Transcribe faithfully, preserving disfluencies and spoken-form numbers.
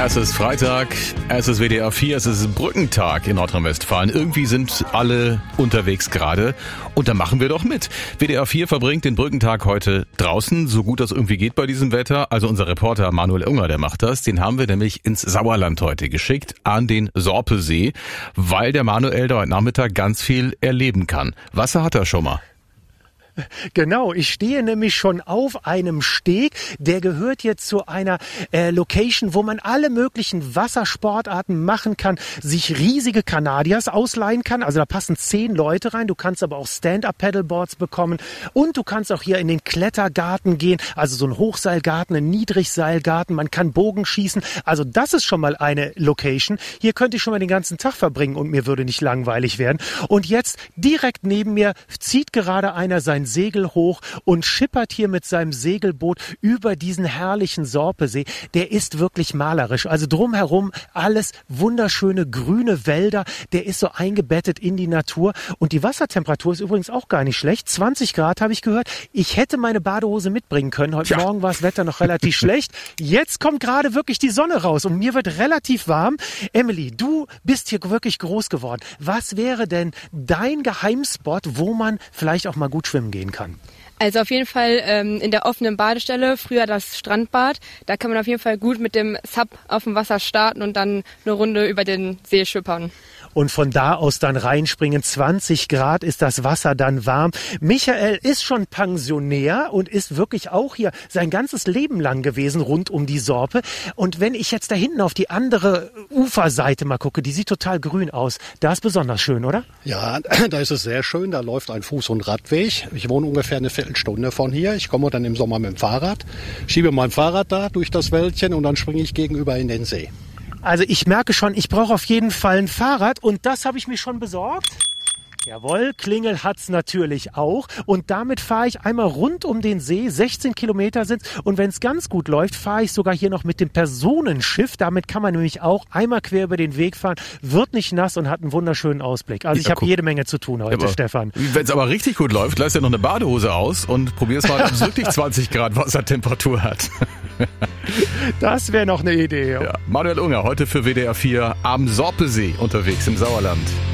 Es ist Freitag, es ist W D R vier, es ist Brückentag in Nordrhein-Westfalen. Irgendwie sind alle unterwegs gerade und da machen wir doch mit. W D R vier verbringt den Brückentag heute draußen, so gut das irgendwie geht bei diesem Wetter. Also unser Reporter Manuel Unger, der macht das. Den haben wir nämlich ins Sauerland heute geschickt, an den Sorpesee, weil der Manuel da heute Nachmittag ganz viel erleben kann. Wasser hat er schon mal. Genau, ich stehe nämlich schon auf einem Steg, der gehört jetzt zu einer äh, Location, wo man alle möglichen Wassersportarten machen kann, sich riesige Kanadiers ausleihen kann, also da passen zehn Leute rein, du kannst aber auch Stand-Up-Paddleboards bekommen und du kannst auch hier in den Klettergarten gehen, also so ein Hochseilgarten, ein Niedrigseilgarten, man kann Bogen schießen, also das ist schon mal eine Location, hier könnte ich schon mal den ganzen Tag verbringen und mir würde nicht langweilig werden und jetzt direkt neben mir zieht gerade einer sein Segel hoch und schippert hier mit seinem Segelboot über diesen herrlichen Sorpesee. Der ist wirklich malerisch. Also drumherum alles wunderschöne grüne Wälder. Der ist so eingebettet in die Natur. Und die Wassertemperatur ist übrigens auch gar nicht schlecht. zwanzig Grad habe ich gehört. Ich hätte meine Badehose mitbringen können. Heute ja. Morgen war das Wetter noch relativ schlecht. Jetzt kommt gerade wirklich die Sonne raus und mir wird relativ warm. Emily, du bist hier wirklich groß geworden. Was wäre denn dein Geheimspot, wo man vielleicht auch mal gut schwimmen gehen kann? Also auf jeden Fall ähm, in der offenen Badestelle, früher das Strandbad. Da kann man auf jeden Fall gut mit dem Sub auf dem Wasser starten und dann eine Runde über den See schippern. Und von da aus dann reinspringen. zwanzig Grad ist das Wasser dann warm. Michael ist schon Pensionär und ist wirklich auch hier sein ganzes Leben lang gewesen rund um die Sorpe. Und wenn ich jetzt da hinten auf die andere Uferseite mal gucke, die sieht total grün aus. Da ist besonders schön, oder? Ja, da ist es sehr schön. Da läuft ein Fuß- und Radweg. Ich wohne ungefähr eine Viertelstunde von hier. Ich komme dann im Sommer mit dem Fahrrad, schiebe mein Fahrrad da durch das Wäldchen und dann springe ich gegenüber in den See. Also ich merke schon, ich brauche auf jeden Fall ein Fahrrad und das habe ich mir schon besorgt. Jawohl, Klingel hat's natürlich auch und damit fahre ich einmal rund um den See, sechzehn Kilometer sind's und wenn es ganz gut läuft, fahre ich sogar hier noch mit dem Personenschiff, damit kann man nämlich auch einmal quer über den Weg fahren, wird nicht nass und hat einen wunderschönen Ausblick. Also ich ja, habe jede Menge zu tun heute, ja, Stefan. Wenn es aber richtig gut läuft, leist ja noch eine Badehose aus und probier's mal, ob es wirklich zwanzig Grad Wassertemperatur hat. Das wäre noch eine Idee. Ja. Manuel Unger, heute für W D R vier am Sorpesee unterwegs im Sauerland.